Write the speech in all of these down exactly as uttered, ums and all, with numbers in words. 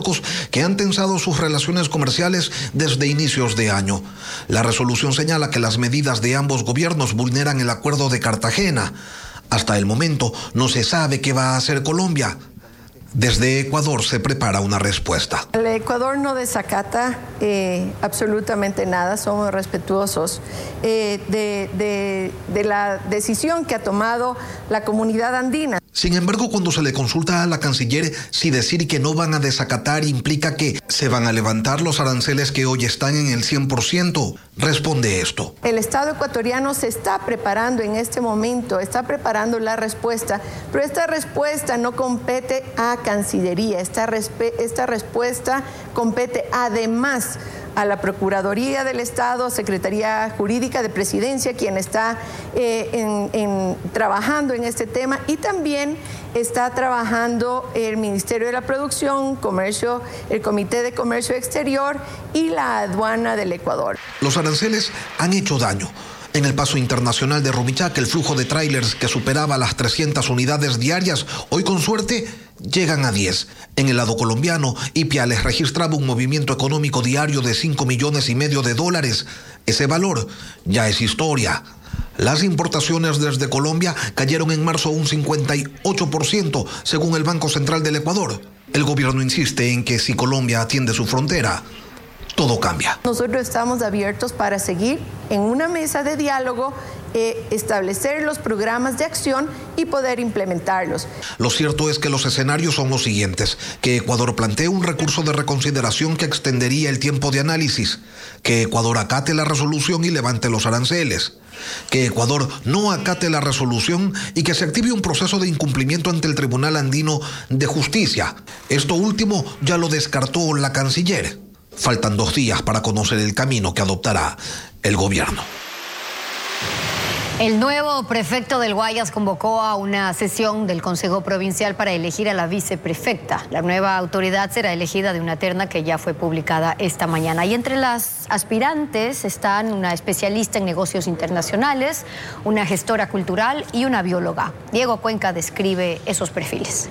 barcos que han tensado sus relaciones comerciales desde inicios de año. La resolución señala que las medidas de ambos gobiernos vulneran el Acuerdo de Cartagena. Hasta el momento no se sabe qué va a hacer Colombia. Desde Ecuador se prepara una respuesta. El Ecuador no desacata eh, absolutamente nada, somos respetuosos eh, de, de, de la decisión que ha tomado la comunidad andina. Sin embargo, cuando se le consulta a la canciller si decir que no van a desacatar implica que se van a levantar los aranceles que hoy están en el cien por ciento, responde esto. El Estado ecuatoriano se está preparando en este momento, está preparando la respuesta, pero esta respuesta no compete a Cancillería, esta, respe- esta respuesta compete además a la Procuraduría del Estado, Secretaría Jurídica de Presidencia, quien está eh, en, en, trabajando en este tema, y también está trabajando el Ministerio de la Producción, Comercio, el Comité de Comercio Exterior y la Aduana del Ecuador. Los aranceles han hecho daño. En el paso internacional de Rumichaca, el flujo de tráilers que superaba las trescientas unidades diarias, hoy con suerte llegan a diez. En el lado colombiano, Ipiales registraba un movimiento económico diario de cinco millones y medio de dólares. Ese valor ya es historia. Las importaciones desde Colombia cayeron en marzo un cincuenta y ocho por ciento, según el Banco Central del Ecuador. El gobierno insiste en que si Colombia atiende su frontera, todo cambia. Nosotros estamos abiertos para seguir en una mesa de diálogo, eh, establecer los programas de acción y poder implementarlos. Lo cierto es que los escenarios son los siguientes: que Ecuador plantee un recurso de reconsideración que extendería el tiempo de análisis, que Ecuador acate la resolución y levante los aranceles, que Ecuador no acate la resolución y que se active un proceso de incumplimiento ante el Tribunal Andino de Justicia. Esto último ya lo descartó la canciller. Faltan dos días para conocer el camino que adoptará el gobierno. El nuevo prefecto del Guayas convocó a una sesión del Consejo Provincial para elegir a la viceprefecta. La nueva autoridad será elegida de una terna que ya fue publicada esta mañana. Y entre las aspirantes están una especialista en negocios internacionales, una gestora cultural y una bióloga. Diego Cuenca describe esos perfiles.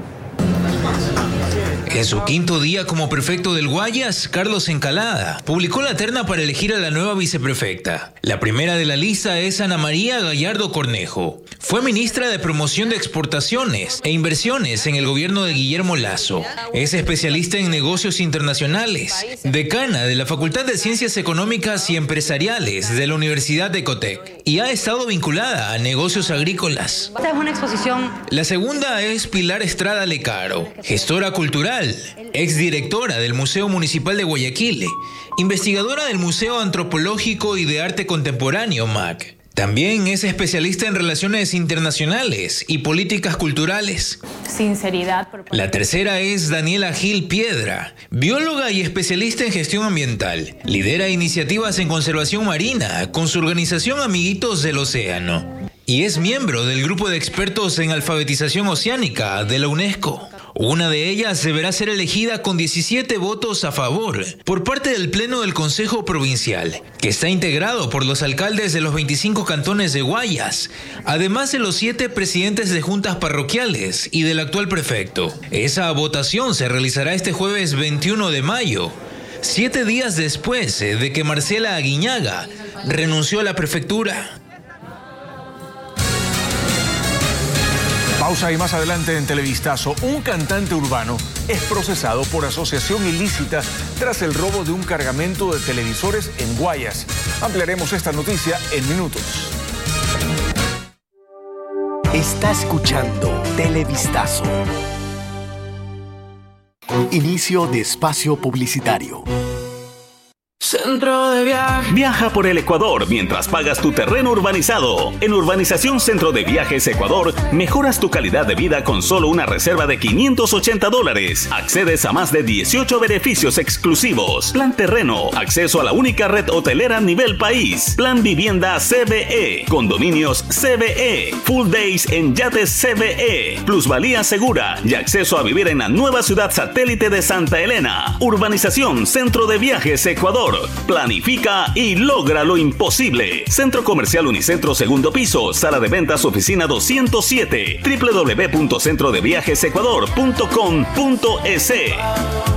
En su quinto día como prefecto del Guayas, Carlos Encalada publicó la terna para elegir a la nueva viceprefecta. La primera de la lista es Ana María Gallardo Cornejo. Fue ministra de Promoción de Exportaciones e Inversiones en el gobierno de Guillermo Lasso. Es especialista en negocios internacionales, decana de la Facultad de Ciencias Económicas y Empresariales de la Universidad de Ecotec y ha estado vinculada a negocios agrícolas. Esta es una exposición. La segunda es Pilar Estrada Lecaro, gestora cultural, exdirectora del Museo Municipal de Guayaquil, investigadora del Museo Antropológico y de Arte Contemporáneo, M A C. También es especialista en relaciones internacionales y políticas culturales. Sinceridad. La tercera es Daniela Gil Piedra, bióloga y especialista en gestión ambiental. Lidera iniciativas en conservación marina con su organización Amiguitos del Océano. Y es miembro del grupo de expertos en alfabetización oceánica de la UNESCO. Una de ellas deberá ser elegida con diecisiete votos a favor por parte del Pleno del Consejo Provincial, que está integrado por los alcaldes de los veinticinco cantones de Guayas, además de los siete presidentes de juntas parroquiales y del actual prefecto. Esa votación se realizará este jueves veintiuno de mayo, siete días después de que Marcela Aguiñaga renunció a la prefectura. Pausa y más adelante en Televistazo, un cantante urbano es procesado por asociación ilícita tras el robo de un cargamento de televisores en Guayas. Ampliaremos esta noticia en minutos. Está escuchando Televistazo. Inicio de espacio publicitario. Centro de Viajes. Viaja por el Ecuador mientras pagas tu terreno urbanizado. En Urbanización Centro de Viajes Ecuador, mejoras tu calidad de vida con solo una reserva de quinientos ochenta dólares. Accedes a más de dieciocho beneficios exclusivos. Plan terreno, acceso a la única red hotelera a nivel país. Plan vivienda C B E, condominios C B E, full days en yates C B E, plusvalía segura y acceso a vivir en la nueva ciudad satélite de Santa Elena. Urbanización Centro de Viajes Ecuador. Planifica y logra lo imposible. Centro Comercial Unicentro, segundo piso, sala de ventas, oficina doscientos siete, doble u doble u doble u punto centro de viajes ecuador punto com punto es.